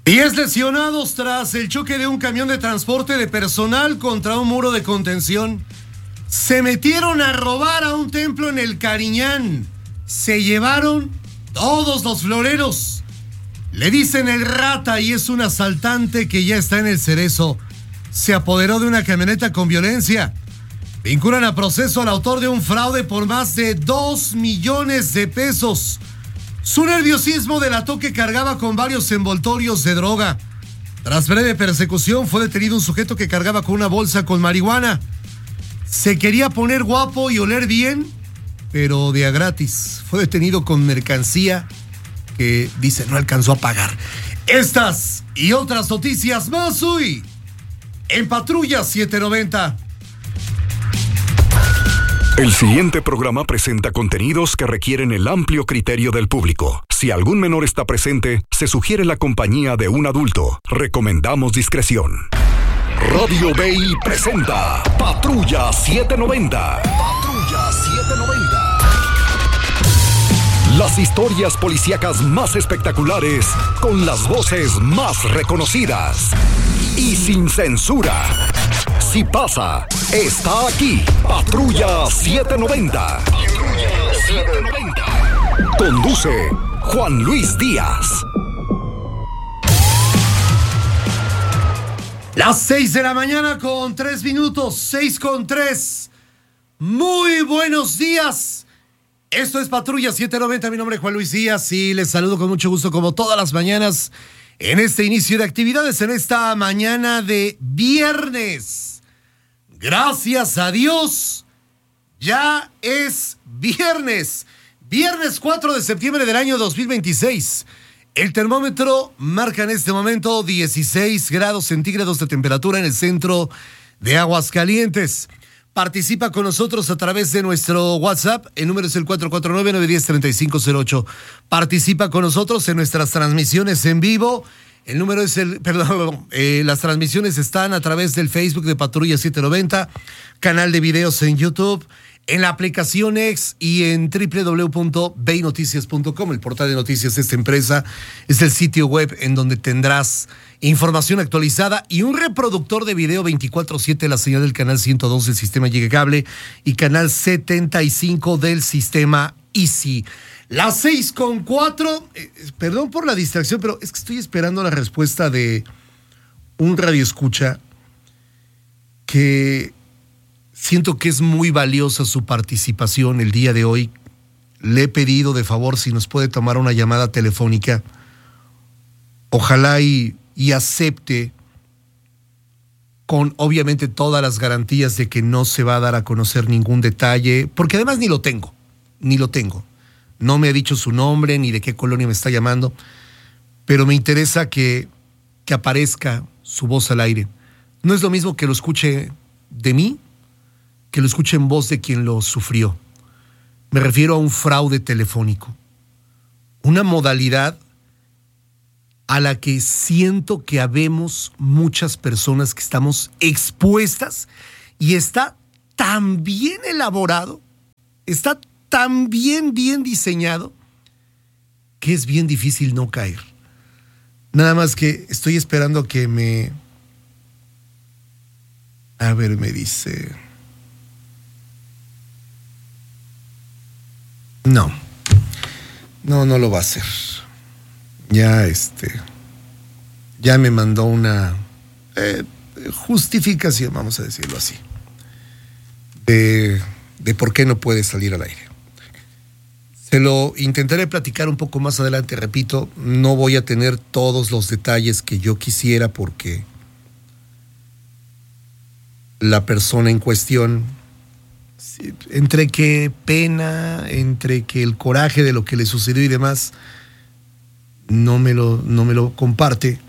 10 lesionados tras el choque de un camión de transporte de personal contra un muro de contención. Se metieron a robar a un templo en el Cariñán. Se llevaron todos los floreros. Le dicen el Rata y es un asaltante que ya está en el Cerezo. Se apoderó de una camioneta con violencia. Vinculan a proceso al autor de un fraude por más de 2 millones de pesos. Su nerviosismo delató que cargaba con varios envoltorios de droga. Tras breve persecución fue detenido un sujeto que cargaba con una bolsa con marihuana. Se quería poner guapo y oler bien, pero de a gratis. Fue detenido con mercancía que dice no alcanzó a pagar. Estas y otras noticias más hoy en Patrulla 790. El siguiente programa presenta contenidos que requieren el amplio criterio del público. Si algún menor está presente, se sugiere la compañía de un adulto. Recomendamos discreción. Radio Bay presenta Patrulla 790. Patrulla 790. Las historias policíacas más espectaculares, con las voces más reconocidas y sin censura. Si pasa, está aquí. Patrulla 790. Patrulla 790. Conduce Juan Luis Díaz. Las 6 de la mañana con 3 minutos, 6 con 3. Muy buenos días. Esto es Patrulla 790, mi nombre es Juan Luis Díaz y les saludo con mucho gusto como todas las mañanas en este inicio de actividades, en esta mañana de viernes. Gracias a Dios, ya es viernes. Viernes 4 de septiembre del año 2026. El termómetro marca en este momento 16 grados centígrados de temperatura en el centro de Aguascalientes. Participa con nosotros a través de nuestro WhatsApp. El número es el 449-910-3508. Participa con nosotros en nuestras transmisiones en vivo. El número es las transmisiones están a través del Facebook de Patrulla 790, canal de videos en YouTube, en la aplicación X y en www.baynoticias.com, el portal de noticias de esta empresa. Es el sitio web en donde tendrás información actualizada y un reproductor de video 24/7, la señal del canal 102 del sistema Llegacable y canal 75 del sistema Easy. Las 6:04, perdón por la distracción, pero es que estoy esperando la respuesta de un radioescucha que siento que es muy valiosa su participación el día de hoy. Le he pedido de favor si nos puede tomar una llamada telefónica. Ojalá y acepte con obviamente todas las garantías de que no se va a dar a conocer ningún detalle, porque además ni lo tengo. No me ha dicho su nombre ni de qué colonia me está llamando, pero me interesa que aparezca su voz al aire. No es lo mismo que lo escuche de mí, que lo escuche en voz de quien lo sufrió. Me refiero a un fraude telefónico, una modalidad a la que siento que habemos muchas personas que estamos expuestas y está tan bien elaborado, está tan bien diseñado que es bien difícil no caer. Nada más que estoy esperando que me dice... No lo va a hacer. Ya me mandó una justificación, vamos a decirlo así, de por qué no puede salir al aire. Se lo intentaré platicar un poco más adelante, repito, no voy a tener todos los detalles que yo quisiera porque la persona en cuestión, entre que pena, entre que el coraje de lo que le sucedió y demás, no me lo comparte,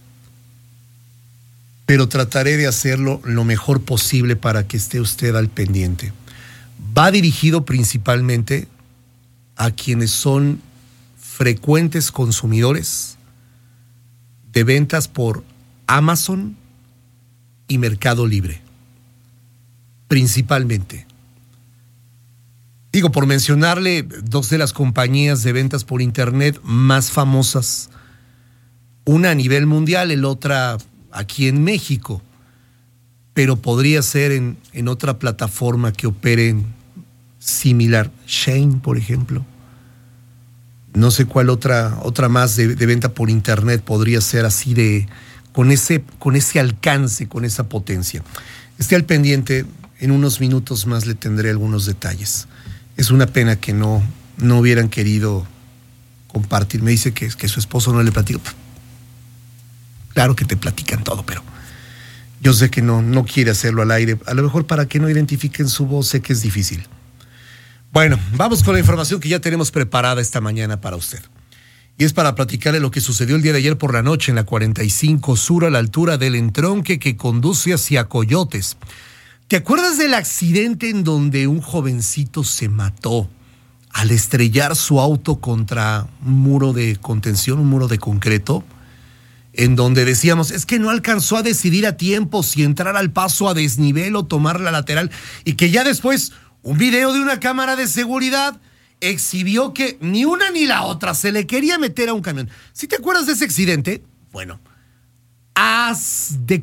pero trataré de hacerlo lo mejor posible para que esté usted al pendiente. Va dirigido principalmente a quienes son frecuentes consumidores de ventas por Amazon y Mercado Libre. Principalmente. Digo, por mencionarle dos de las compañías de ventas por internet más famosas Una a nivel mundial, el otra aquí en México, pero podría ser en otra plataforma que opere similar. Shane, por ejemplo. No sé cuál otra más de venta por internet podría ser así con ese alcance, con esa potencia. Esté al pendiente, en unos minutos más le tendré algunos detalles. Es una pena que no hubieran querido compartir. Me dice que su esposo no le platica. Claro que te platican todo, pero yo sé que no quiere hacerlo al aire. A lo mejor para que no identifiquen su voz, sé que es difícil. Bueno, vamos con la información que ya tenemos preparada esta mañana para usted. Y es para platicarle lo que sucedió el día de ayer por la noche en la 45 Sur, a la altura del entronque que conduce hacia Coyotes. ¿Te acuerdas del accidente en donde un jovencito se mató al estrellar su auto contra un muro de contención, un muro de concreto? En donde decíamos, es que no alcanzó a decidir a tiempo si entrar al paso a desnivel o tomar la lateral, y que ya después un video de una cámara de seguridad exhibió que ni una ni la otra se le quería meter a un camión. ¿Sí te acuerdas de ese accidente? Bueno, haz de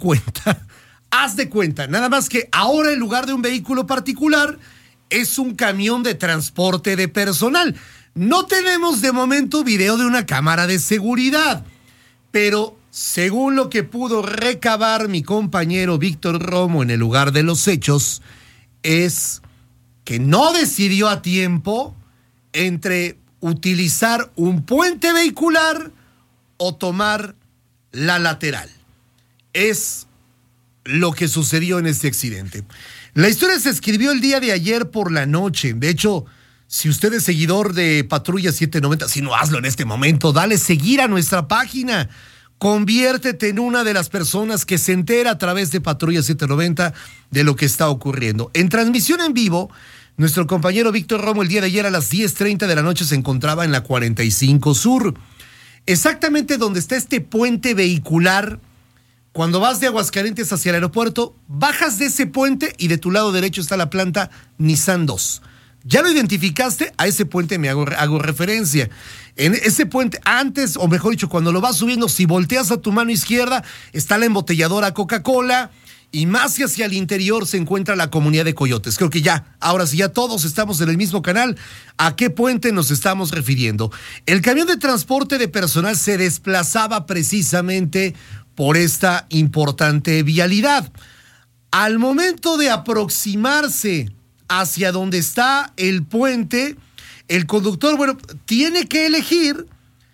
cuenta, nada más que ahora en lugar de un vehículo particular es un camión de transporte de personal. No tenemos de momento video de una cámara de seguridad, pero según lo que pudo recabar mi compañero Víctor Romo en el lugar de los hechos, es que no decidió a tiempo entre utilizar un puente vehicular o tomar la lateral. Es lo que sucedió en este accidente. La historia se escribió el día de ayer por la noche. De hecho, si usted es seguidor de Patrulla 790, si no, hazlo en este momento, dale seguir a nuestra página. Conviértete en una de las personas que se entera a través de Patrulla 790 de lo que está ocurriendo. En transmisión en vivo, nuestro compañero Víctor Romo el día de ayer a las 10:30 de la noche se encontraba en la 45 Sur, exactamente donde está este puente vehicular. Cuando vas de Aguascalientes hacia el aeropuerto, bajas de ese puente y de tu lado derecho está la planta Nissan 2. ¿Ya lo identificaste? A ese puente me hago referencia. En ese puente, antes, o mejor dicho, cuando lo vas subiendo, si volteas a tu mano izquierda, está la embotelladora Coca-Cola, y más hacia el interior se encuentra la comunidad de Coyotes. Creo que ahora sí ya todos estamos en el mismo canal. ¿A qué puente nos estamos refiriendo? El camión de transporte de personal se desplazaba precisamente por esta importante vialidad. Al momento de aproximarse hacia donde está el puente, el conductor, tiene que elegir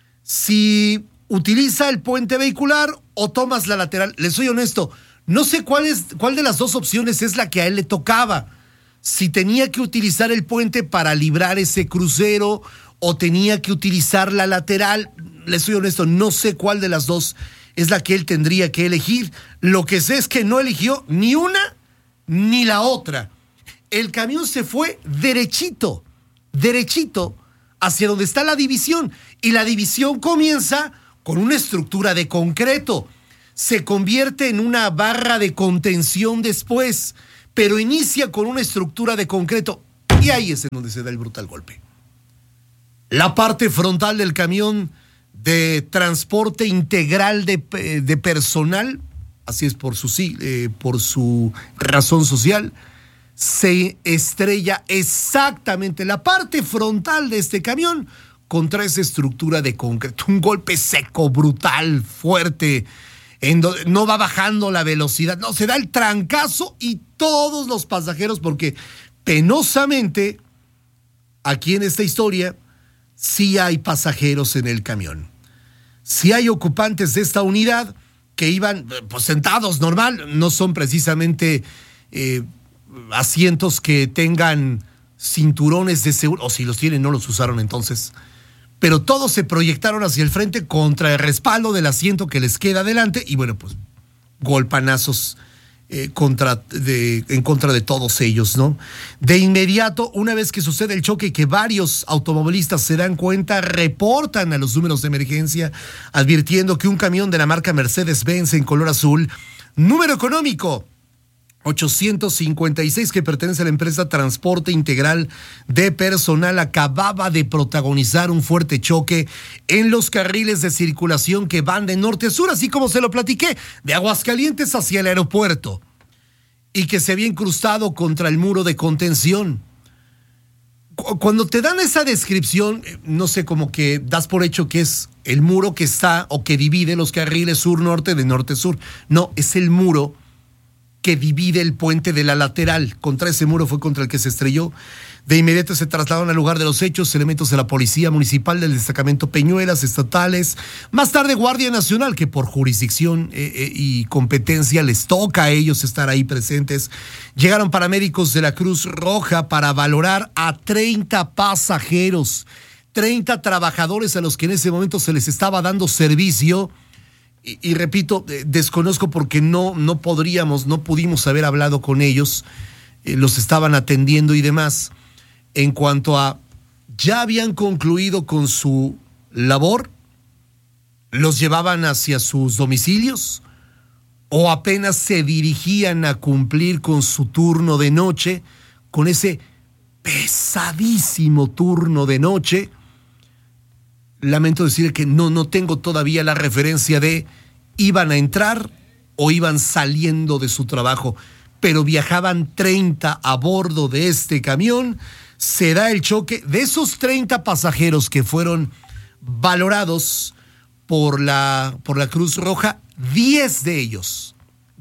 si utiliza el puente vehicular o tomas la lateral. Les soy honesto, no sé cuál de las dos opciones es la que a él le tocaba. Si tenía que utilizar el puente para librar ese crucero o tenía que utilizar la lateral. Les soy honesto, no sé cuál de las dos es la que él tendría que elegir. Lo que sé es que no eligió ni una ni la otra. El camión se fue derechito hacia donde está la división, y la división comienza con una estructura de concreto, se convierte en una barra de contención después, pero inicia con una estructura de concreto, y ahí es en donde se da el brutal golpe. La parte frontal del camión de transporte integral de personal, así es por su razón social, se estrella exactamente la parte frontal de este camión contra esa estructura de concreto. Un golpe seco, brutal, fuerte, en donde no va bajando la velocidad, no, se da el trancazo, y todos los pasajeros, porque penosamente aquí en esta historia sí hay pasajeros en el camión, sí hay ocupantes de esta unidad que iban sentados normal, no son precisamente asientos que tengan cinturones de seguridad, o si los tienen no los usaron entonces, pero todos se proyectaron hacia el frente contra el respaldo del asiento que les queda adelante, y golpanazos en contra de todos ellos, ¿no? De inmediato, una vez que sucede el choque y que varios automovilistas se dan cuenta, reportan a los números de emergencia advirtiendo que un camión de la marca Mercedes-Benz en color azul, número económico 856, que pertenece a la empresa Transporte Integral de Personal, acababa de protagonizar un fuerte choque en los carriles de circulación que van de norte a sur, así como se lo platiqué, de Aguascalientes hacia el aeropuerto, y que se había incrustado contra el muro de contención. Cuando te dan esa descripción, no sé, como que das por hecho que es el muro que está o que divide los carriles sur-norte de norte-sur. No, es el muro que divide el puente de la lateral. Contra ese muro fue contra el que se estrelló. De inmediato se trasladaron al lugar de los hechos elementos de la Policía Municipal, del destacamento Peñuelas, estatales, más tarde Guardia Nacional, que por jurisdicción y competencia les toca a ellos estar ahí presentes. Llegaron paramédicos de la Cruz Roja para valorar a 30 pasajeros, 30 trabajadores a los que en ese momento se les estaba dando servicio. Y repito, desconozco porque no pudimos haber hablado con ellos, los estaban atendiendo y demás. En cuanto a, ya habían concluido con su labor, los llevaban hacia sus domicilios o apenas se dirigían a cumplir con su turno de noche, con ese pesadísimo turno de noche. Lamento decir que no tengo todavía la referencia de iban a entrar o iban saliendo de su trabajo, pero viajaban 30 a bordo de este camión. Se da el choque. De esos 30 pasajeros que fueron valorados por la Cruz Roja, 10 de ellos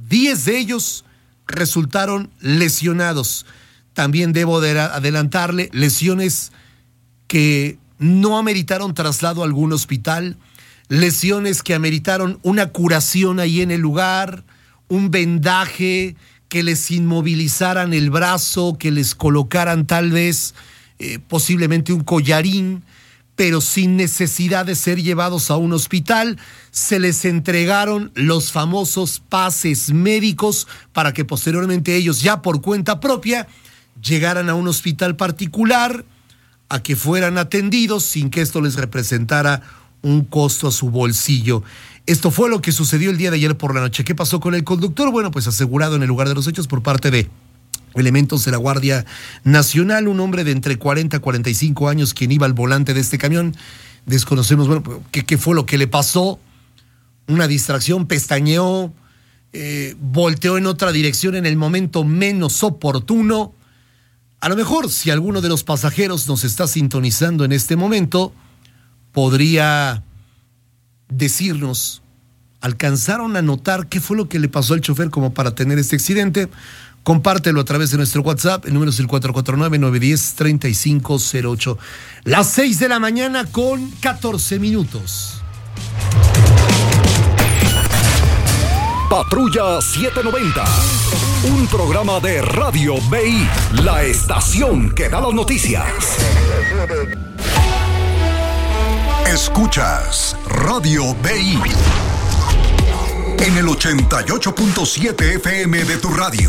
resultaron lesionados. También debo adelantarle, lesiones que no ameritaron traslado a algún hospital, lesiones que ameritaron una curación ahí en el lugar, un vendaje, que les inmovilizaran el brazo, que les colocaran tal vez posiblemente un collarín, pero sin necesidad de ser llevados a un hospital. Se les entregaron los famosos pases médicos para que posteriormente ellos, ya por cuenta propia, llegaran a un hospital particular, a que fueran atendidos sin que esto les representara un costo a su bolsillo. Esto fue lo que sucedió el día de ayer por la noche. ¿Qué pasó con el conductor? Bueno, pues asegurado en el lugar de los hechos por parte de elementos de la Guardia Nacional, un hombre de entre 40 a 45 años quien iba al volante de este camión. Desconocemos, bueno, qué fue lo que le pasó. Una distracción, pestañeó, volteó en otra dirección en el momento menos oportuno. A lo mejor, si alguno de los pasajeros nos está sintonizando en este momento, podría decirnos, ¿alcanzaron a notar qué fue lo que le pasó al chofer como para tener este accidente? Compártelo a través de nuestro WhatsApp, el número es el 449-910-3508. Las 6 de la mañana con 14 minutos. Patrulla 790, un programa de Radio BI, la estación que da las noticias. Escuchas Radio BI en el 88.7 FM de tu radio.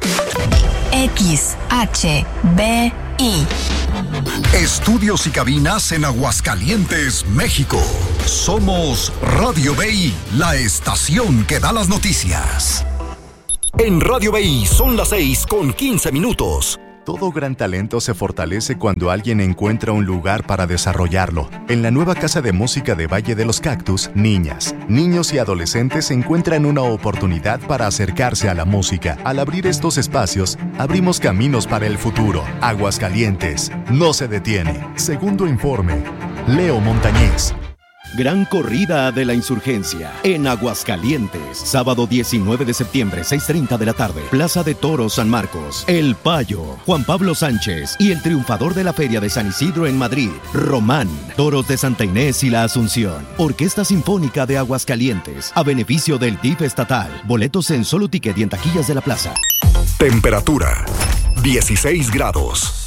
XHBI. Estudios y cabinas en Aguascalientes, México. Somos Radio BI, la estación que da las noticias. En Radio BI son las 6:15. Todo gran talento se fortalece cuando alguien encuentra un lugar para desarrollarlo. En la nueva Casa de Música de Valle de los Cactus, niñas, niños y adolescentes encuentran una oportunidad para acercarse a la música. Al abrir estos espacios, abrimos caminos para el futuro. Aguascalientes no se detiene. Segundo informe, Leo Montañez. Gran Corrida de la Insurgencia en Aguascalientes, sábado 19 de septiembre, 6:30 de la tarde, Plaza de Toros San Marcos. El Payo, Juan Pablo Sánchez y el triunfador de la Feria de San Isidro en Madrid, Román. Toros de Santa Inés y la Asunción. Orquesta Sinfónica de Aguascalientes, a beneficio del DIF estatal. Boletos en Solo Ticket y en taquillas de la plaza. Temperatura 16 grados.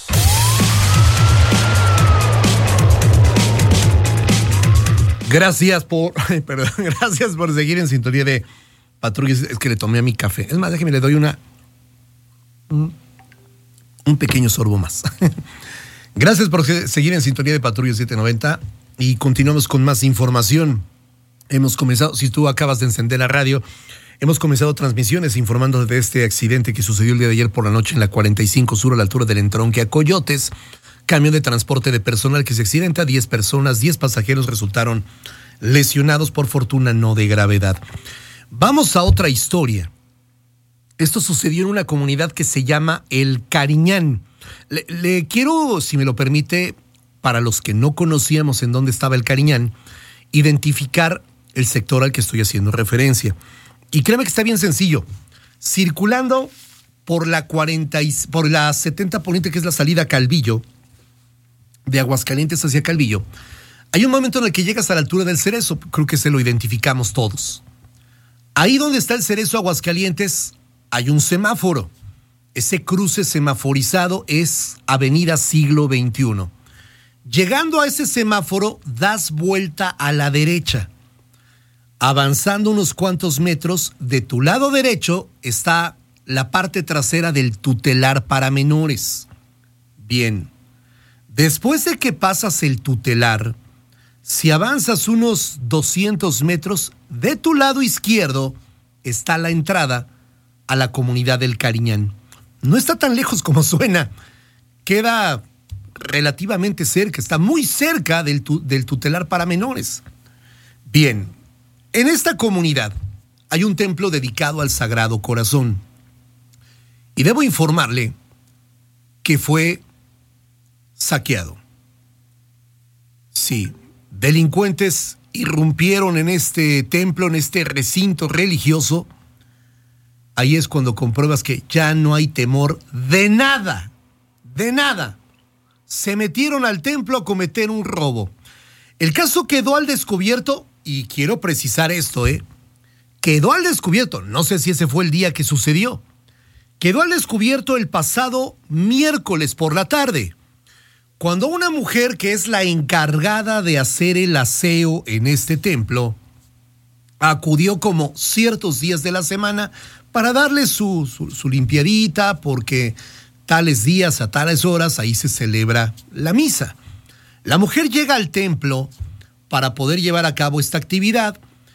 Gracias por seguir en sintonía de Patrulla. Es que le tomé a mi café. Es más, déjeme, le doy un pequeño sorbo más. Gracias por seguir en sintonía de Patrulla 790 y continuamos con más información. Hemos comenzado, si tú acabas de encender la radio, Hemos comenzado transmisiones informando de este accidente que sucedió el día de ayer por la noche en la 45 Sur a la altura del entronque a Coyotes. Camión de transporte de personal que se accidenta, 10 personas, 10 pasajeros resultaron lesionados, por fortuna no de gravedad. Vamos a otra historia. Esto sucedió en una comunidad que se llama El Cariñán. Le quiero, si me lo permite, para los que no conocíamos en dónde estaba El Cariñán, identificar el sector al que estoy haciendo referencia. Y créeme que está bien sencillo. Circulando por la 70 Poniente, que es la salida a Calvillo, de Aguascalientes hacia Calvillo, hay un momento en el que llegas a la altura del Cerezo, creo que se lo identificamos todos. Ahí donde está el Cerezo Aguascalientes hay un semáforo. Ese cruce semaforizado es Avenida Siglo XXI. Llegando a ese semáforo, das vuelta a la derecha. Avanzando unos cuantos metros, de tu lado derecho está la parte trasera del tutelar para menores. Bien, después de que pasas el tutelar, si avanzas unos 200 metros, de tu lado izquierdo está la entrada a la comunidad del Cariñán. No está tan lejos como suena, queda relativamente cerca, está muy cerca del tutelar para menores. Bien, en esta comunidad hay un templo dedicado al Sagrado Corazón. Y debo informarle que fue saqueado. Sí, delincuentes irrumpieron en este templo, en este recinto religioso. Ahí es cuando compruebas que ya no hay temor de nada, de nada. Se metieron al templo a cometer un robo. El caso quedó al descubierto, y quiero precisar esto, quedó al descubierto, no sé si ese fue el día que sucedió, quedó al descubierto el pasado miércoles por la tarde, cuando una mujer que es la encargada de hacer el aseo en este templo, acudió como ciertos días de la semana para darle su limpiadita, porque tales días a tales horas ahí se celebra la misa. La mujer llega al templo para poder llevar a cabo esta actividad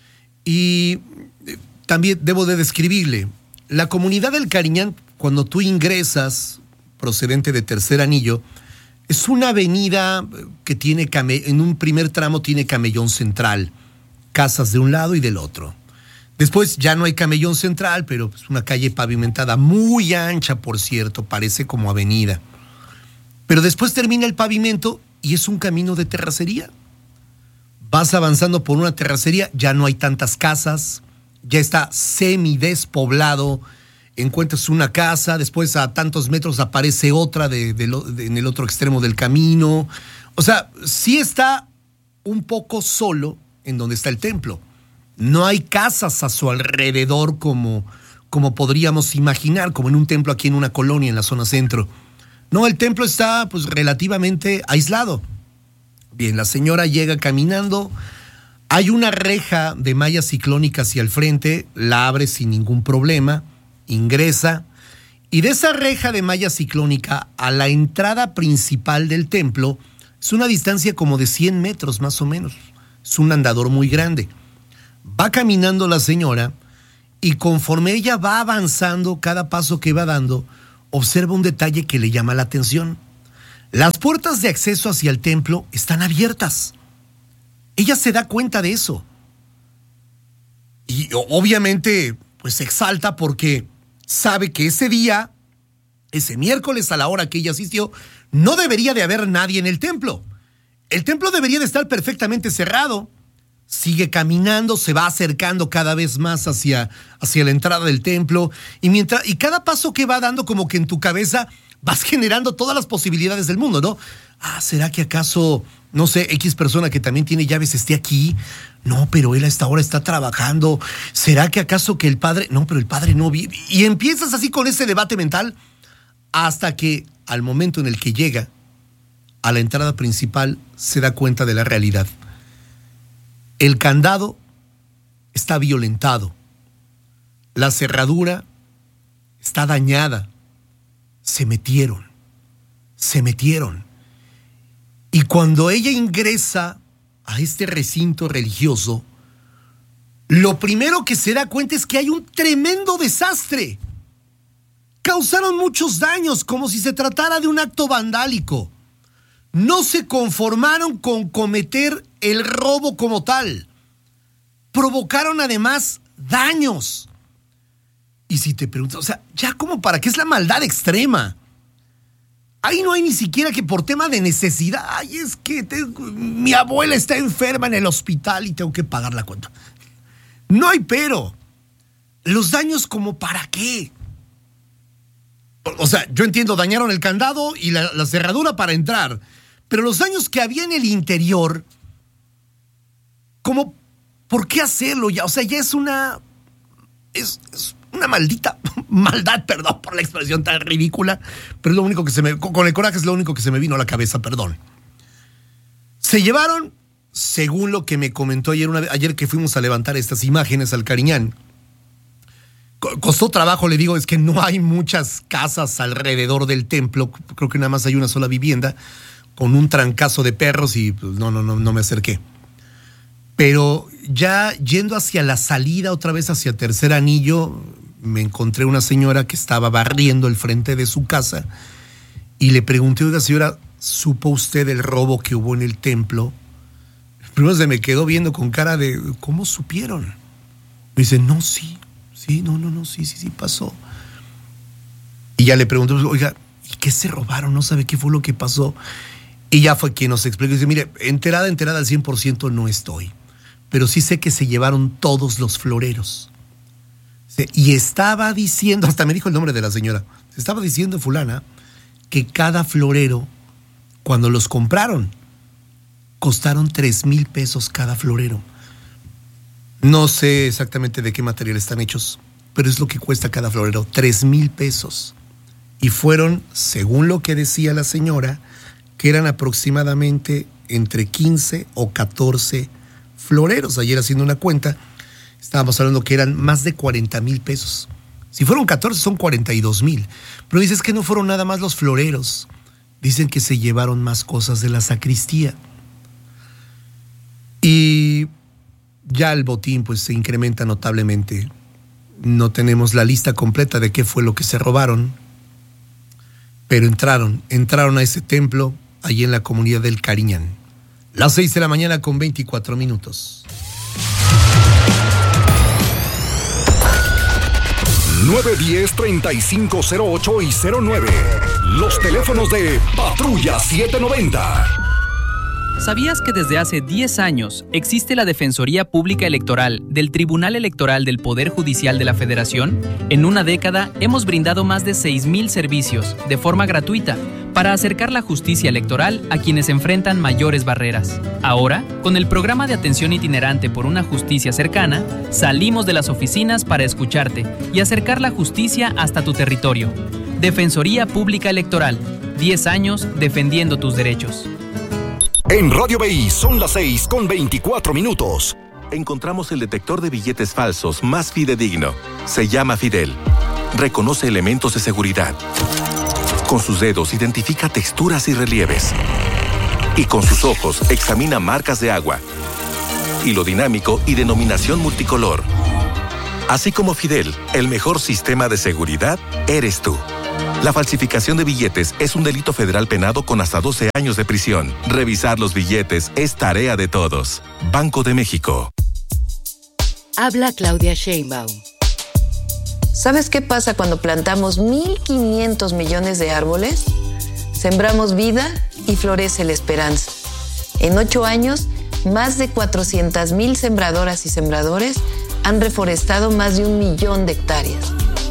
y también debo de describirle. La comunidad del Cariñán, cuando tú ingresas procedente de Tercer Anillo, es una avenida que tiene, en un primer tramo tiene camellón central, casas de un lado y del otro. Después ya no hay camellón central, pero es una calle pavimentada muy ancha, por cierto, parece como avenida. Pero después termina el pavimento y es un camino de terracería. Vas avanzando por una terracería, ya no hay tantas casas, ya está semidespoblado, encuentras una casa, después a tantos metros aparece otra en el otro extremo del camino. O sea, sí está un poco solo en donde está el templo. No hay casas a su alrededor como podríamos imaginar, como en un templo aquí en una colonia en la zona centro. No, el templo está pues relativamente aislado. Bien, la señora llega caminando, hay una reja de malla ciclónica hacia el frente, la abre sin ningún problema, ingresa, y de esa reja de malla ciclónica a la entrada principal del templo es una distancia como de 100 metros más o menos. Es un andador muy grande. Va caminando la señora y conforme ella va avanzando, cada paso que va dando, observa un detalle que le llama la atención. Las puertas de acceso hacia el templo están abiertas. Ella se da cuenta de eso. Y obviamente, pues se exalta porque sabe que ese día, ese miércoles a la hora que ella asistió, no debería de haber nadie en el templo. El templo debería de estar perfectamente cerrado. Sigue caminando, se va acercando cada vez más hacia la entrada del templo y cada paso que va dando, como que en tu cabeza vas generando todas las posibilidades del mundo, ¿no? ¿Será que acaso, no sé, X persona que también tiene llaves esté aquí? No, pero él a esta hora está trabajando. ¿Será que acaso que el padre? No, pero el padre no vive. Y empiezas así con ese debate mental hasta que al momento en el que llega a la entrada principal se da cuenta de la realidad. El candado está violentado. La cerradura está dañada. Se metieron. Y cuando ella ingresa a este recinto religioso, lo primero que se da cuenta es que hay un tremendo desastre. Causaron muchos daños, como si se tratara de un acto vandálico. No se conformaron con cometer el robo como tal. Provocaron además daños. Y si te preguntas, o sea, ya como para qué es la maldad extrema. Ahí no hay ni siquiera que por tema de necesidad. Ay, es que mi abuela está enferma en el hospital y tengo que pagar la cuenta. No hay pero. Los daños como para qué. O sea, yo entiendo, dañaron el candado y la cerradura para entrar, pero los daños que había en el interior, como, ¿por qué hacerlo ya? O sea, ya es una maldita maldad, perdón por la expresión tan ridícula, pero es lo único que con el coraje es lo único que se me vino a la cabeza, perdón. Se llevaron, según lo que me comentó ayer que fuimos a levantar estas imágenes al Cariñán, costó trabajo, le digo, es que no hay muchas casas alrededor del templo, creo que nada más hay una sola vivienda, con un trancazo de perros y pues, no me acerqué. Pero ya yendo hacia la salida, otra vez hacia Tercer Anillo, me encontré una señora que estaba barriendo el frente de su casa y le pregunté, oiga señora, ¿supo usted del robo que hubo en el templo? Primero se me quedó viendo con cara de, ¿cómo supieron? Me dice, no, sí, pasó. Y ya le pregunté, oiga, ¿y qué se robaron? ¿No sabe qué fue lo que pasó? Y ya fue quien nos explicó. Dice, mire, enterada al 100% no estoy, pero sí sé que se llevaron todos los floreros. Y estaba diciendo, hasta me dijo el nombre de la señora, estaba diciendo fulana que cada florero, cuando los compraron, costaron 3,000 pesos cada florero. No sé exactamente de qué material están hechos, pero es lo que cuesta cada florero, 3,000 pesos. Y fueron, según lo que decía la señora, que eran aproximadamente entre 15 o 14 floreros. Ayer haciendo una cuenta, estábamos hablando que eran más de 40,000 pesos. Si fueron 14 son 42,000. Pero dices que no fueron nada más los floreros. Dicen que se llevaron más cosas de la sacristía. Y ya el botín pues se incrementa notablemente. No tenemos la lista completa de qué fue lo que se robaron, pero entraron a ese templo allí en la comunidad del Cariñán. Las 6 de la mañana con 24 minutos. 910-3508 y 09. Los teléfonos de Patrulla 790. ¿Sabías que desde hace 10 años existe la Defensoría Pública Electoral del Tribunal Electoral del Poder Judicial de la Federación? En una década hemos brindado más de 6,000 servicios de forma gratuita para acercar la justicia electoral a quienes enfrentan mayores barreras. Ahora, con el programa de atención itinerante por una justicia cercana, salimos de las oficinas para escucharte y acercar la justicia hasta tu territorio. Defensoría Pública Electoral, 10 años defendiendo tus derechos. En Radio BI son las 6 con 24 minutos. Encontramos el detector de billetes falsos más fidedigno. Se llama Fidel. Reconoce elementos de seguridad. Con sus dedos identifica texturas y relieves. Y con sus ojos examina marcas de agua, hilo dinámico y denominación multicolor. Así como Fidel, el mejor sistema de seguridad eres tú. La falsificación de billetes es un delito federal penado con hasta 12 años de prisión. Revisar los billetes es tarea de todos. Banco de México. Habla Claudia Sheinbaum. ¿Sabes qué pasa cuando plantamos 1,500 millones de árboles? Sembramos vida y florece la esperanza. En 8 años, más de 400,000 sembradoras y sembradores han reforestado más de 1 millón de hectáreas.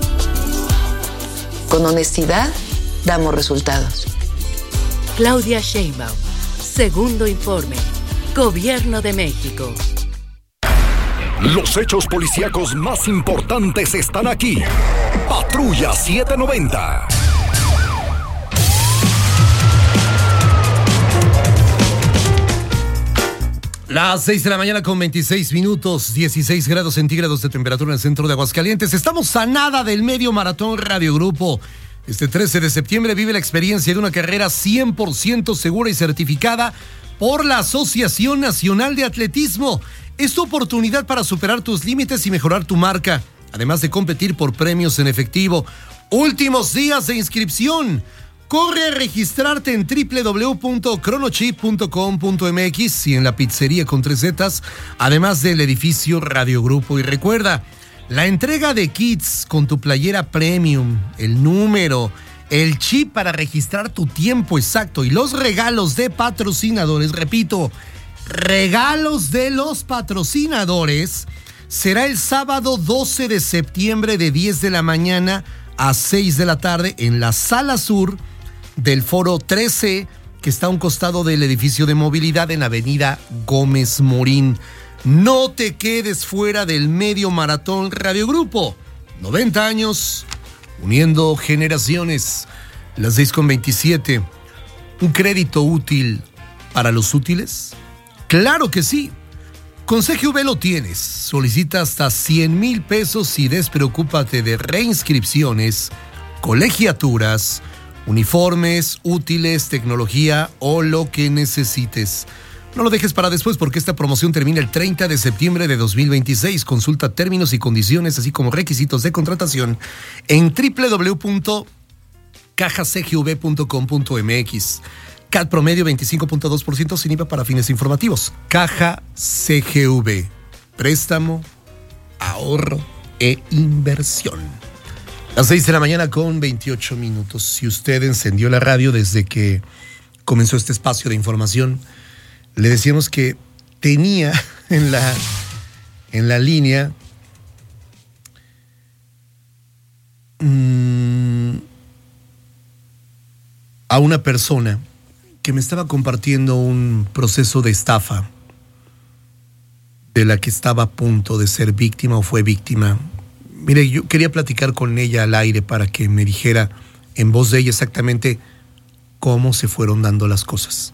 Con honestidad, damos resultados. Claudia Sheinbaum, segundo informe. Gobierno de México. Los hechos policíacos más importantes están aquí. Patrulla 790. Las 6 de la mañana con 26 minutos, 16 grados centígrados de temperatura en el centro de Aguascalientes. Estamos a nada del medio maratón Radio Grupo. Este 13 de septiembre vive la experiencia de una carrera 100% segura y certificada por la Asociación Nacional de Atletismo. Es tu oportunidad para superar tus límites y mejorar tu marca, además de competir por premios en efectivo. Últimos días de inscripción. Corre a registrarte en www.chronochip.com.mx y en la pizzería con 3 Zetas, además del edificio Radio Grupo. Y recuerda, la entrega de kits con tu playera premium, el número, el chip para registrar tu tiempo exacto y los regalos de patrocinadores, repito, regalos de los patrocinadores, será el sábado 12 de septiembre de 10 de la mañana a 6 de la tarde en la Sala Sur del Foro 13, que está a un costado del edificio de movilidad en Avenida Gómez Morín. No te quedes fuera del medio maratón Radio Grupo. 90 años, uniendo generaciones. Las 6:27. ¿Un crédito útil para los útiles? ¡Claro que sí! Con CGV lo tienes. Solicita hasta 100,000 pesos y despreocúpate de reinscripciones, colegiaturas, uniformes, útiles, tecnología o lo que necesites. No lo dejes para después porque esta promoción termina el 30 de septiembre de 2026. Consulta términos y condiciones, así como requisitos de contratación en www.cajacgv.com.mx. CAT promedio 25.2% sin IVA para fines informativos. Caja CGV. Préstamo, ahorro e inversión. Las 6 de la mañana con 28 minutos. Si usted encendió la radio desde que comenzó este espacio de información, le decíamos que tenía en la línea a una persona que me estaba compartiendo un proceso de estafa de la que estaba a punto de ser víctima o fue víctima. Mire, yo quería platicar con ella al aire para que me dijera en voz de ella exactamente cómo se fueron dando las cosas.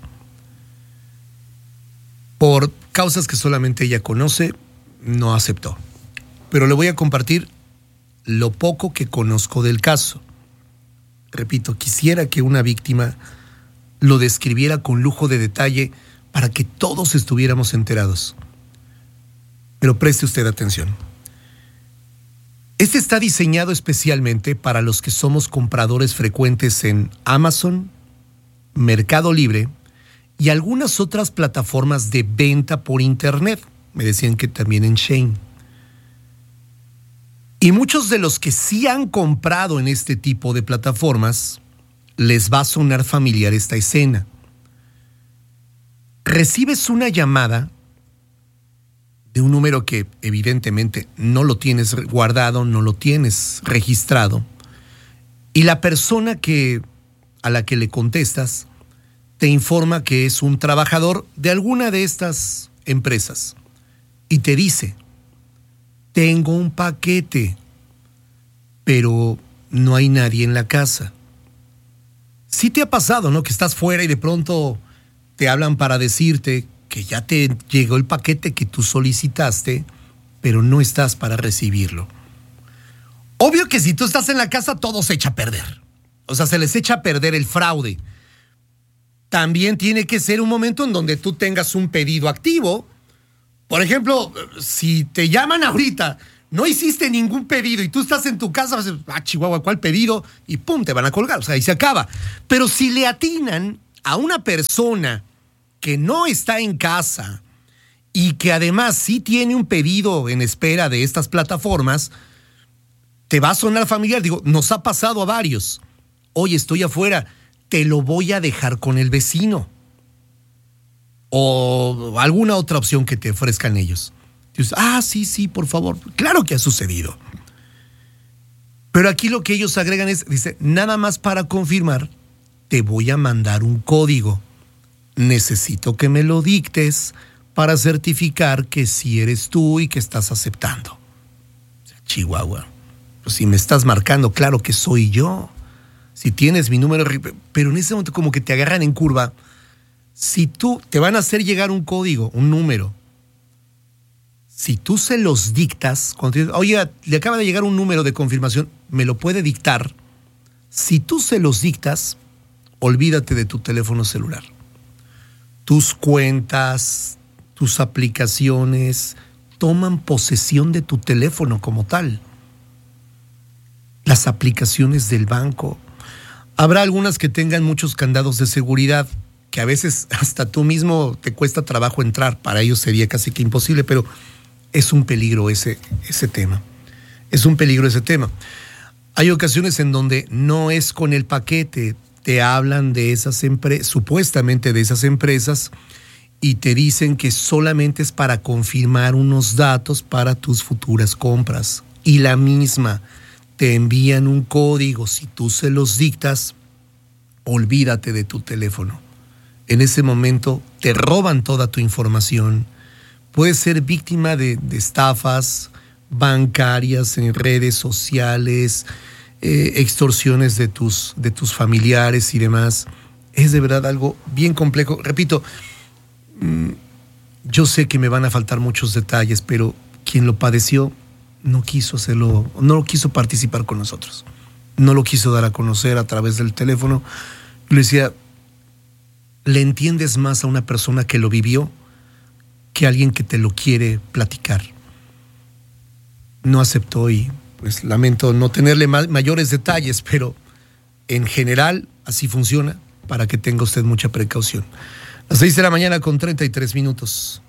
Por causas que solamente ella conoce, no aceptó. Pero le voy a compartir lo poco que conozco del caso. Repito, quisiera que una víctima lo describiera con lujo de detalle para que todos estuviéramos enterados. Pero preste usted atención. Este está diseñado especialmente para los que somos compradores frecuentes en Amazon, Mercado Libre y algunas otras plataformas de venta por internet. Me decían que también en Shein. Y muchos de los que sí han comprado en este tipo de plataformas, les va a sonar familiar esta escena. Recibes una llamada de un número que evidentemente no lo tienes guardado, no lo tienes registrado, y la persona a la que le contestas te informa que es un trabajador de alguna de estas empresas y te dice: tengo un paquete, pero no hay nadie en la casa. Sí te ha pasado, ¿no? Que estás fuera y de pronto te hablan para decirte que ya te llegó el paquete que tú solicitaste, pero no estás para recibirlo. Obvio que si tú estás en la casa, todo se echa a perder. O sea, se les echa a perder el fraude. También tiene que ser un momento en donde tú tengas un pedido activo. Por ejemplo, si te llaman ahorita, no hiciste ningún pedido y tú estás en tu casa, vas a decir: Chihuahua, ¿cuál pedido? Y pum, te van a colgar. O sea, ahí se acaba. Pero si le atinan a una persona que no está en casa y que además sí tiene un pedido en espera de estas plataformas, te va a sonar familiar. Digo, nos ha pasado a varios. Oye, estoy afuera, te lo voy a dejar con el vecino. O alguna otra opción que te ofrezcan ellos. Dices: sí, por favor. Claro que ha sucedido. Pero aquí lo que ellos agregan es, dice: nada más para confirmar, te voy a mandar un código. Necesito que me lo dictes para certificar que sí eres tú y que estás aceptando. Chihuahua, pues si me estás marcando, claro que soy yo. Si tienes mi número, pero en ese momento como que te agarran en curva. Si tú te van a hacer llegar un código, un número, si tú se los dictas, cuando te dices: oye, le acaba de llegar un número de confirmación, ¿me lo puede dictar? Si tú se los dictas, olvídate de tu teléfono celular. Tus cuentas, tus aplicaciones, toman posesión de tu teléfono como tal. Las aplicaciones del banco. Habrá algunas que tengan muchos candados de seguridad, que a veces hasta tú mismo te cuesta trabajo entrar. Para ellos sería casi que imposible, pero es un peligro ese tema. Es un peligro ese tema. Hay ocasiones en donde no es con el paquete, te hablan de esas empresas, supuestamente de esas empresas, y te dicen que solamente es para confirmar unos datos para tus futuras compras. Y la misma, te envían un código, si tú se los dictas, olvídate de tu teléfono. En ese momento te roban toda tu información. Puedes ser víctima de estafas bancarias en redes sociales, extorsiones de tus familiares y demás. Es de verdad algo bien complejo. Repito, yo sé que me van a faltar muchos detalles, pero quien lo padeció no quiso hacerlo, no quiso participar con nosotros, no lo quiso dar a conocer a través del teléfono. Le decía, le entiendes más a una persona que lo vivió que a alguien que te lo quiere platicar. No aceptó y pues lamento no tenerle mayores detalles, pero en general así funciona, para que tenga usted mucha precaución. Las 6 de la mañana con 33 minutos.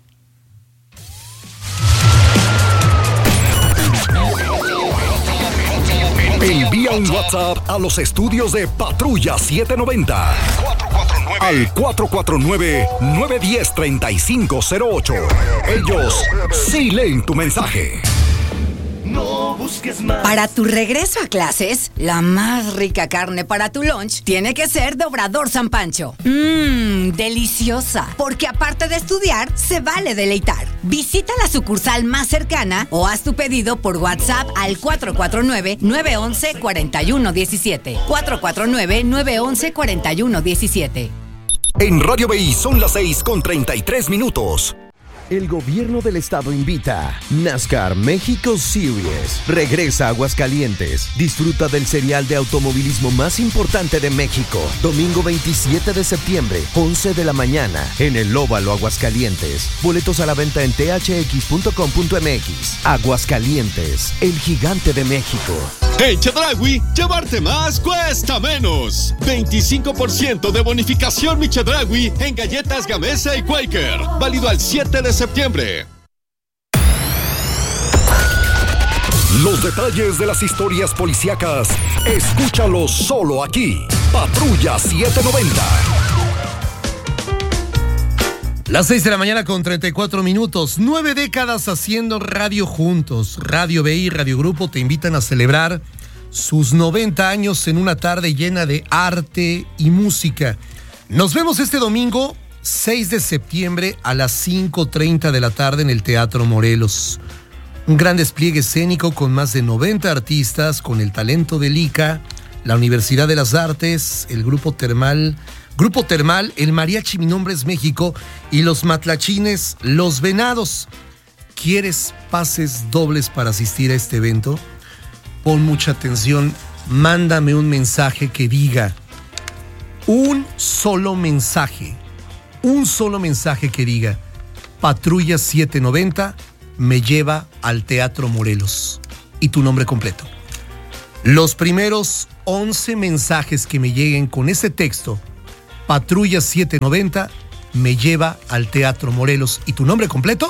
Envía un WhatsApp a los estudios de Patrulla 790 al 449-910-3508. Ellos sí leen tu mensaje. No busques más. Para tu regreso a clases, la más rica carne para tu lunch tiene que ser de Obrador San Pancho. Deliciosa. Porque aparte de estudiar, se vale deleitar. Visita la sucursal más cercana o haz tu pedido por WhatsApp al 449-911-4117. 449-911-4117. En Radio BI son las 6:33. El gobierno del estado invita. NASCAR México Series regresa a Aguascalientes. Disfruta del serial de automovilismo más importante de México. Domingo 27 de septiembre, 11 de la mañana, en el Óvalo Aguascalientes. Boletos a la venta en thx.com.mx. Aguascalientes, el gigante de México. En Chedraui, llevarte más cuesta menos. 25% de bonificación Mi Chedraui en galletas Gamesa y Quaker. Válido al 7 de septiembre. Los detalles de las historias policíacas, escúchalos solo aquí. Patrulla 790. Las 6 de la mañana con 34 minutos. 9 décadas haciendo radio juntos. Radio BI y Radio Grupo te invitan a celebrar sus 90 años en una tarde llena de arte y música. Nos vemos este domingo 6 de septiembre a las 5:30 de la tarde en el Teatro Morelos. Un gran despliegue escénico con más de 90 artistas, con el talento del ICA, la Universidad de las Artes, el Grupo Termal, el Mariachi Mi Nombre es México y los Matlachines Los Venados. ¿Quieres pases dobles para asistir a este evento? Pon mucha atención, mándame un mensaje que diga, un solo mensaje que diga, Patrulla 790 me lleva al Teatro Morelos, y tu nombre completo. Los primeros 11 mensajes que me lleguen con ese texto, Patrulla 790 me lleva al Teatro Morelos, y tu nombre completo,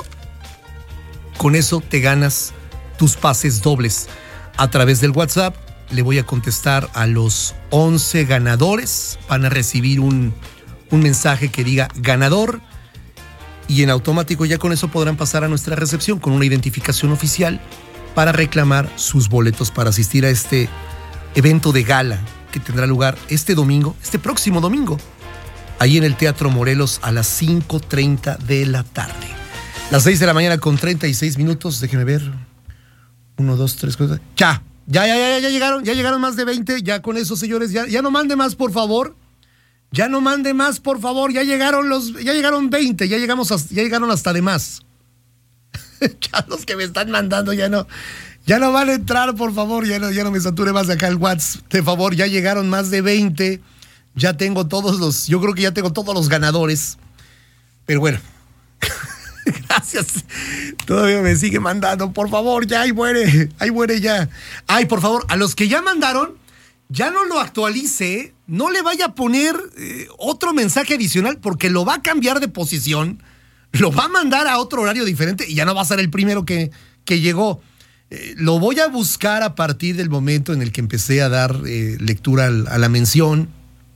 con eso te ganas tus pases dobles. A través del WhatsApp le voy a contestar a los 11 ganadores. Van a recibir un mensaje que diga ganador, y en automático ya con eso podrán pasar a nuestra recepción con una identificación oficial para reclamar sus boletos para asistir a este evento de gala que tendrá lugar este próximo domingo, ahí en el Teatro Morelos a las 5:30 de la tarde. Las 6 de la mañana con 36 minutos. Déjenme ver. 1, 2, 3, 4. Ya llegaron más de 20. Ya con eso, señores, ya no mande más, por favor. Ya no mande más, por favor. Ya llegaron 20. Ya llegaron hasta de más. Ya los que me están mandando ya no van a entrar, por favor. Ya no me sature más de acá el WhatsApp. De favor, ya llegaron más de 20. Yo creo que ya tengo todos los ganadores. Pero bueno, Gracias. Todavía me sigue mandando. Por favor, ya, ahí muere ya. Ay, por favor, a los que ya mandaron, ya no lo actualice, no le vaya a poner otro mensaje adicional porque lo va a cambiar de posición, lo va a mandar a otro horario diferente y ya no va a ser el primero que llegó. Lo voy a buscar a partir del momento en el que empecé a dar lectura a la mención.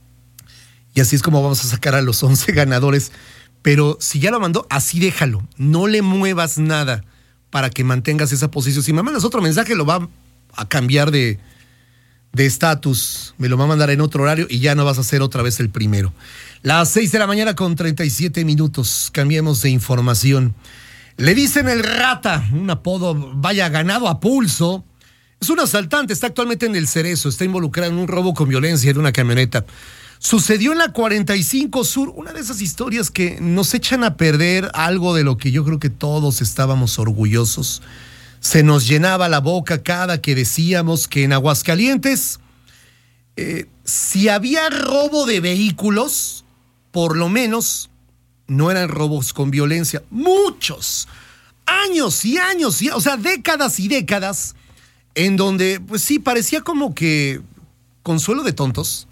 Y así es como vamos a sacar a los 11 ganadores. Pero si ya lo mandó, así déjalo. No le muevas nada para que mantengas esa posición. Si me mandas otro mensaje, lo va a cambiar de estatus. Me lo va a mandar en otro horario y ya no vas a ser otra vez el primero. Las 6:37 a.m. Cambiemos de información. Le dicen el Rata, un apodo, vaya, ganado a pulso. Es un asaltante, está actualmente en el Cerezo, está involucrado en un robo con violencia de una camioneta. Sucedió en la 45 Sur, una de esas historias que nos echan a perder algo de lo que yo creo que todos estábamos orgullosos. Se nos llenaba la boca cada que decíamos que en Aguascalientes, si había robo de vehículos, por lo menos no eran robos con violencia. Muchos años y años, o sea, décadas y décadas, en donde, pues sí, parecía como que consuelo de tontos,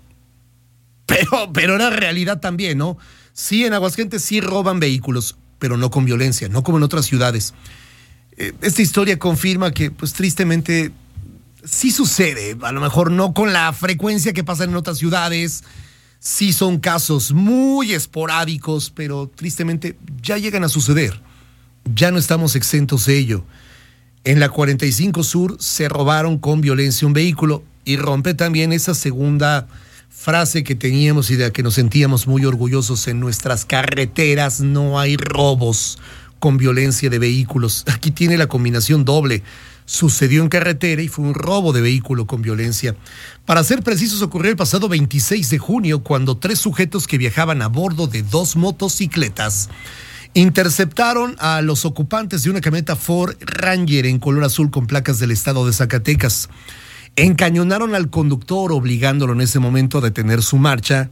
pero era realidad también, ¿no? Sí, en Aguascalientes sí roban vehículos, pero no con violencia, no como en otras ciudades. Esta historia confirma que, pues tristemente, sí sucede, a lo mejor no con la frecuencia que pasa en otras ciudades. Sí son casos muy esporádicos, pero tristemente ya llegan a suceder. Ya no estamos exentos de ello. En la 45 Sur se robaron con violencia un vehículo y rompe también esa segunda frase que teníamos y de la que nos sentíamos muy orgullosos. En nuestras carreteras no hay robos con violencia de vehículos. Aquí tiene la combinación doble. Sucedió en carretera y fue un robo de vehículo con violencia. Para ser precisos, ocurrió el pasado 26 de junio cuando 3 sujetos que viajaban a bordo de 2 motocicletas interceptaron a los ocupantes de una camioneta Ford Ranger en color azul con placas del estado de Zacatecas. Encañonaron al conductor obligándolo en ese momento a detener su marcha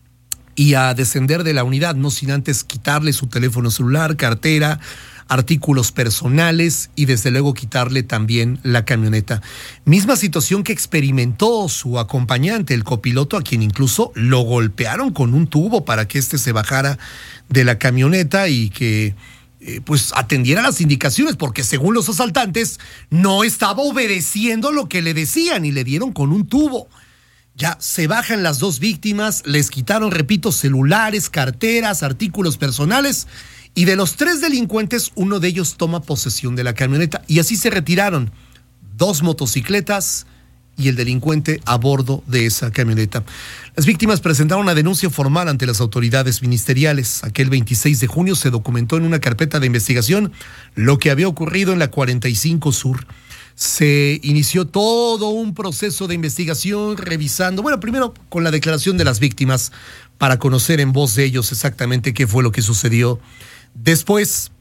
y a descender de la unidad, no sin antes quitarle su teléfono celular, cartera, artículos personales y desde luego quitarle también la camioneta. Misma situación que experimentó su acompañante, el copiloto, a quien incluso lo golpearon con un tubo para que éste se bajara de la camioneta y que pues atendiera las indicaciones, porque según los asaltantes no estaba obedeciendo lo que le decían y le dieron con un tubo. Ya se bajan las 2 víctimas, les quitaron, repito, celulares, carteras, artículos personales. Y de los 3 delincuentes, uno de ellos toma posesión de la camioneta y así se retiraron 2 motocicletas y el delincuente a bordo de esa camioneta. Las víctimas presentaron una denuncia formal ante las autoridades ministeriales. Aquel 26 de junio se documentó en una carpeta de investigación lo que había ocurrido en la 45 Sur. Se inició todo un proceso de investigación revisando, bueno, primero con la declaración de las víctimas para conocer en voz de ellos exactamente qué fue lo que sucedió. Después,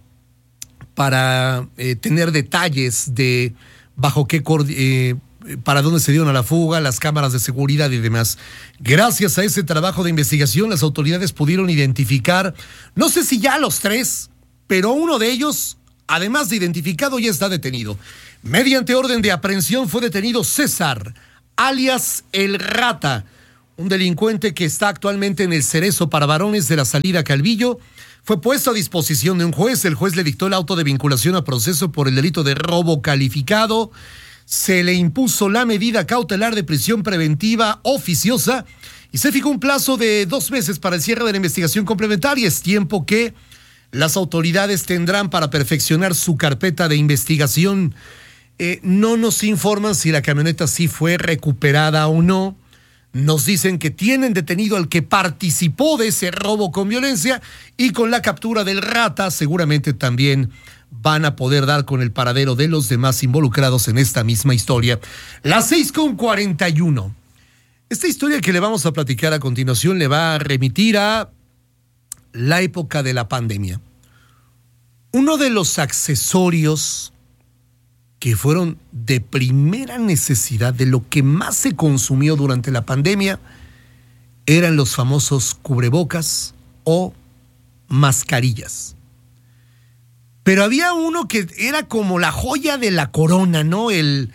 para tener detalles de bajo qué para dónde se dieron a la fuga, las cámaras de seguridad y demás. Gracias a ese trabajo de investigación, las autoridades pudieron identificar, no sé si ya los 3, pero uno de ellos, además de identificado, ya está detenido. Mediante orden de aprehensión fue detenido César, alias El Rata, un delincuente que está actualmente en el Cerezo para varones de la salida Calvillo. Fue puesto a disposición de un juez. El juez le dictó el auto de vinculación a proceso por el delito de robo calificado. Se le impuso la medida cautelar de prisión preventiva oficiosa y se fijó un plazo de 2 meses para el cierre de la investigación complementaria. Es tiempo que las autoridades tendrán para perfeccionar su carpeta de investigación. No nos informan si la camioneta sí fue recuperada o no. Nos dicen que tienen detenido al que participó de ese robo con violencia y con la captura del Rata seguramente también van a poder dar con el paradero de los demás involucrados en esta misma historia. Las 6:41. Esta historia que le vamos a platicar a continuación le va a remitir a la época de la pandemia. Uno de los accesorios que fueron de primera necesidad, de lo que más se consumió durante la pandemia, eran los famosos cubrebocas o mascarillas. Pero había uno que era como la joya de la corona, ¿no? El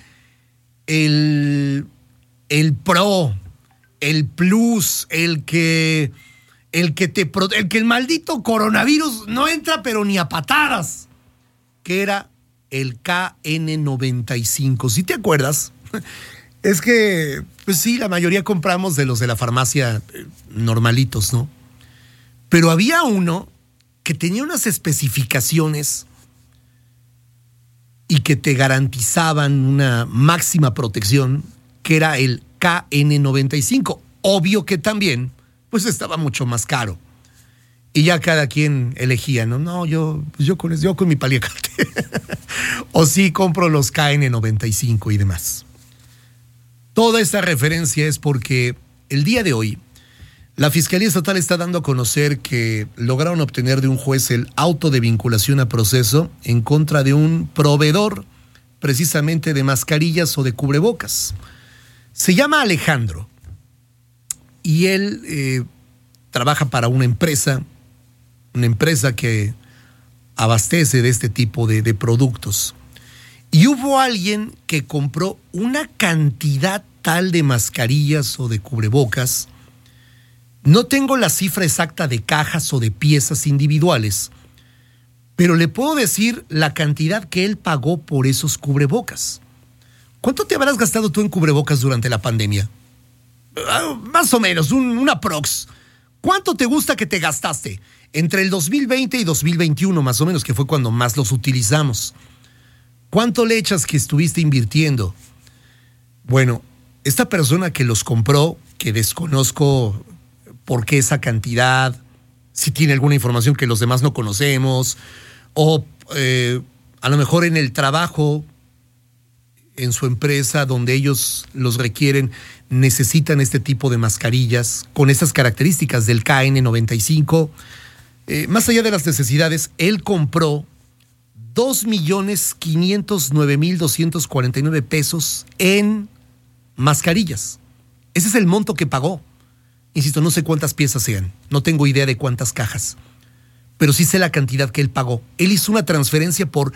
Pro, el Plus, el que el maldito coronavirus no entra pero ni a patadas, que era el KN95. ¿Sí te acuerdas? Es que, pues sí, la mayoría compramos de los de la farmacia normalitos, ¿no? Pero había uno que tenía unas especificaciones y que te garantizaban una máxima protección, que era el KN95. Obvio que también, pues estaba mucho más caro. Y ya cada quien elegía, ¿no? No, yo con mi paliacate. O sí compro los KN95 y demás. Toda esta referencia es porque el día de hoy la Fiscalía Estatal está dando a conocer que lograron obtener de un juez el auto de vinculación a proceso en contra de un proveedor precisamente de mascarillas o de cubrebocas. Se llama Alejandro y él trabaja para una empresa que abastece de este tipo de productos. Y hubo alguien que compró una cantidad tal de mascarillas o de cubrebocas. No tengo la cifra exacta de cajas o de piezas individuales, pero le puedo decir la cantidad que él pagó por esos cubrebocas. ¿Cuánto te habrás gastado tú en cubrebocas durante la pandemia? Más o menos, un aprox. ¿Cuánto te gusta que te gastaste? Entre el 2020 y 2021, más o menos, que fue cuando más los utilizamos. ¿Cuánto le echas que estuviste invirtiendo? Bueno, esta persona que los compró, que desconozco por qué esa cantidad, si tiene alguna información que los demás no conocemos, o a lo mejor en el trabajo, en su empresa donde ellos los requieren, necesitan este tipo de mascarillas con esas características del KN95. Más allá de las necesidades, él compró 2,509,249 pesos en mascarillas. Ese es el monto que pagó. Insisto, no sé cuántas piezas sean, no tengo idea de cuántas cajas, pero sí sé la cantidad que él pagó. Él hizo una transferencia por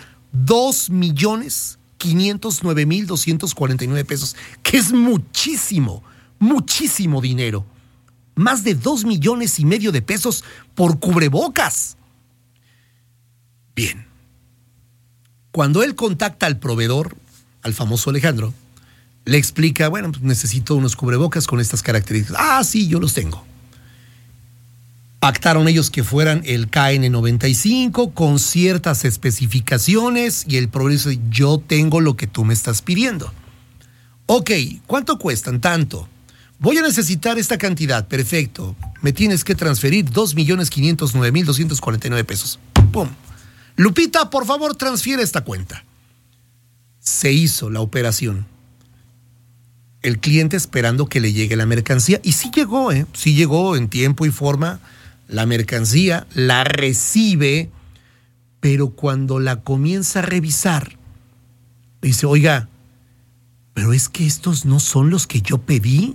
2,509,249 pesos, que es muchísimo, muchísimo dinero. Más de 2,5 millones de pesos por cubrebocas. Bien. Cuando él contacta al proveedor, al famoso Alejandro, le explica, bueno, pues necesito unos cubrebocas con estas características. Ah, sí, yo los tengo. Pactaron ellos que fueran el KN95 con ciertas especificaciones y el proveedor dice, yo tengo lo que tú me estás pidiendo. Ok, ¿cuánto cuestan? Tanto. Voy a necesitar esta cantidad, perfecto. Me tienes que transferir 2,509,249 pesos. ¡Pum! Lupita, por favor, transfiere esta cuenta. Se hizo la operación. El cliente esperando que le llegue la mercancía. Y sí llegó en tiempo y forma. La mercancía la recibe, pero cuando la comienza a revisar, dice, oiga, pero es que estos no son los que yo pedí.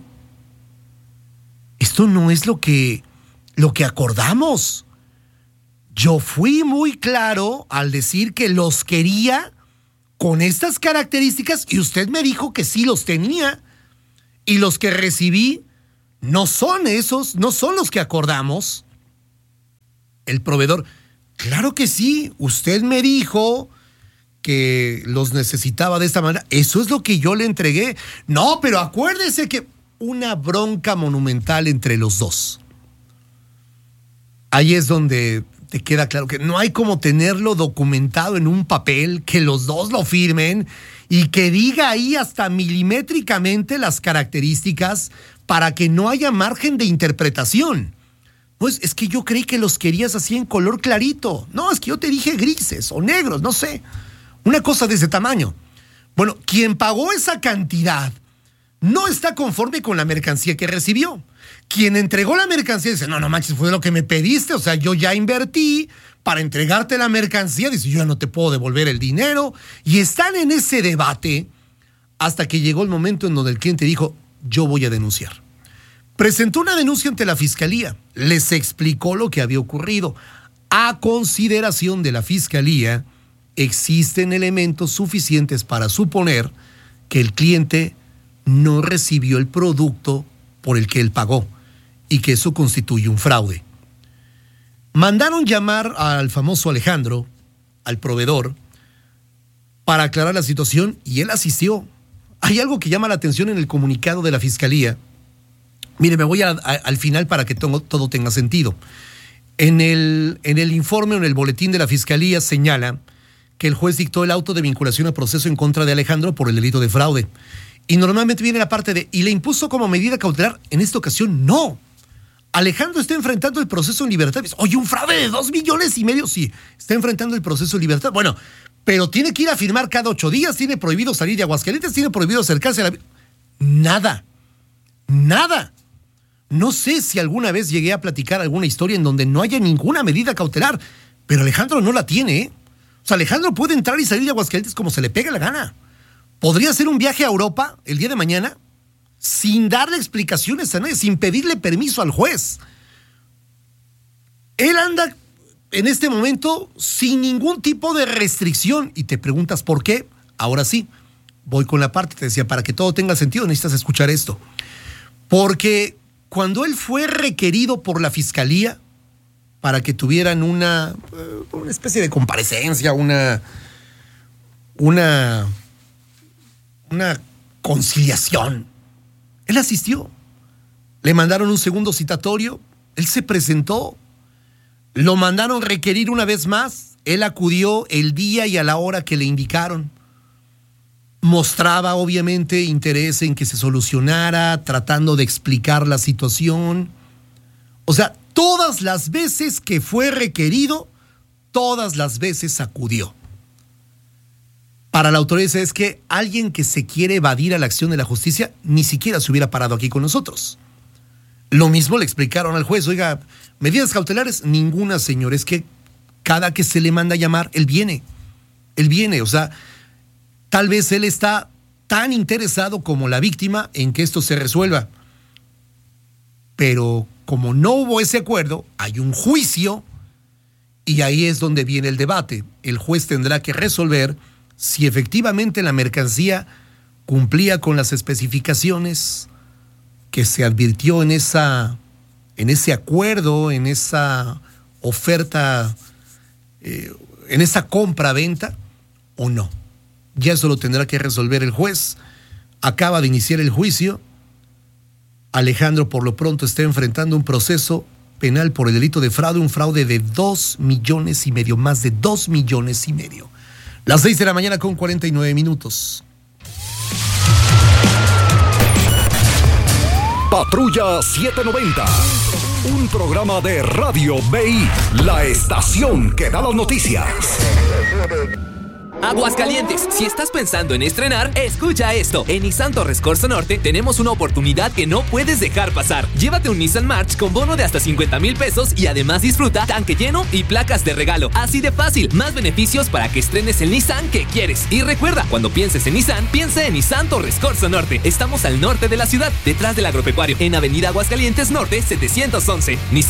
Esto no es lo que acordamos. Yo fui muy claro al decir que los quería con estas características y usted me dijo que sí los tenía. Y los que recibí no son esos, no son los que acordamos. El proveedor, claro que sí, usted me dijo que los necesitaba de esta manera. Eso es lo que yo le entregué. No, pero acuérdese que una bronca monumental entre los dos. Ahí es donde te queda claro que no hay como tenerlo documentado en un papel, que los dos lo firmen y que diga ahí hasta milimétricamente las características para que no haya margen de interpretación. Pues es que yo creí que los querías así en color clarito. No, es que yo te dije grises o negros, no sé. Una cosa de ese tamaño. Bueno, quien pagó esa cantidad no está conforme con la mercancía que recibió. Quien entregó la mercancía dice, no manches, fue lo que me pediste, o sea, yo ya invertí para entregarte la mercancía, dice, yo ya no te puedo devolver el dinero. Y están en ese debate hasta que llegó el momento en donde el cliente dijo, yo voy a denunciar. Presentó una denuncia ante la fiscalía, les explicó lo que había ocurrido. A consideración de la fiscalía, existen elementos suficientes para suponer que el cliente no recibió el producto por el que él pagó y que eso constituye un fraude. Mandaron llamar al famoso Alejandro, al proveedor, para aclarar la situación y él asistió. Hay algo que llama la atención en el comunicado de la Fiscalía. Mire, me voy al final para que todo tenga sentido. En el informe o en el boletín de la Fiscalía señala que el juez dictó el auto de vinculación a proceso en contra de Alejandro por el delito de fraude. Y normalmente viene la parte de, ¿y le impuso como medida cautelar? En esta ocasión, no. Alejandro está enfrentando el proceso en libertad. Oye, un fraude de 2,5 millones. Sí, está enfrentando el proceso en libertad. Bueno, pero tiene que ir a firmar cada 8 días, tiene prohibido salir de Aguascalientes, tiene prohibido acercarse a la... Nada. No sé si alguna vez llegué a platicar alguna historia en donde no haya ninguna medida cautelar, pero Alejandro no la tiene, ¿eh? O sea, Alejandro puede entrar y salir de Aguascalientes como se le pega la gana. Podría hacer un viaje a Europa el día de mañana sin darle explicaciones a nadie, sin pedirle permiso al juez. Él anda en este momento sin ningún tipo de restricción y te preguntas por qué. Ahora sí, voy con la parte, te decía, para que todo tenga sentido necesitas escuchar esto. Porque cuando él fue requerido por la Fiscalía para que tuvieran una especie de comparecencia, una conciliación, él asistió. Le mandaron un segundo citatorio, él se presentó, lo mandaron requerir una vez más, él acudió el día y a la hora que le indicaron. Mostraba obviamente interés en que se solucionara, tratando de explicar la situación. O sea, todas las veces que fue requerido, todas las veces acudió. Para la autoridad es que alguien que se quiere evadir a la acción de la justicia ni siquiera se hubiera parado aquí con nosotros. Lo mismo le explicaron al juez, oiga, medidas cautelares, ninguna, señor, es que cada que se le manda a llamar, él viene, o sea, tal vez él está tan interesado como la víctima en que esto se resuelva. Pero como no hubo ese acuerdo, hay un juicio y ahí es donde viene el debate. El juez tendrá que resolver si efectivamente la mercancía cumplía con las especificaciones que se advirtió en ese acuerdo, en esa oferta, en esa compra-venta o no. Ya eso lo tendrá que resolver el juez. Acaba de iniciar el juicio. Alejandro por lo pronto está enfrentando un proceso penal por el delito de fraude, un fraude de 2,5 millones, más de 2,5 millones. Las 6 de la mañana con 49 minutos. Patrulla 790, un programa de Radio BI, la estación que da las noticias. Aguascalientes, si estás pensando en estrenar, escucha esto. En Nissan Torres Corzo Norte tenemos una oportunidad que no puedes dejar pasar. Llévate un Nissan March con bono de hasta 50,000 pesos y además disfruta tanque lleno y placas de regalo. Así de fácil, más beneficios para que estrenes el Nissan que quieres. Y recuerda, cuando pienses en Nissan, piensa en Nissan Torres Corzo Norte. Estamos al norte de la ciudad, detrás del agropecuario, en Avenida Aguascalientes Norte 711. Nissan